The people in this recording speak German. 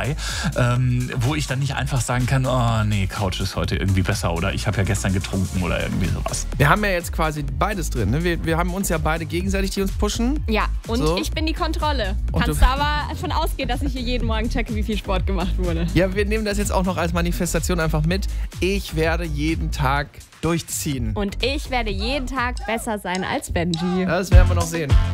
dabei, wo ich dann nicht einfach sagen kann, oh nee, Couch ist heute irgendwie besser oder ich habe ja gestern getrunken oder irgendwie sowas. Wir haben ja jetzt quasi beides drin. Ne? Wir haben uns ja beide gegenseitig, die uns pushen. Ja, und So. ich bin die Kontrolle. Und Kannst du- du aber davon ausgehen, dass ich hier jeden Morgen checke, wie viel Sport gemacht wurde. Ja, wir nehmen das jetzt auch noch als Manifestation einfach mit. Ich werde jeden Tag durchziehen. Und ich werde jeden Tag besser sein als Benji. Das werden wir noch sehen.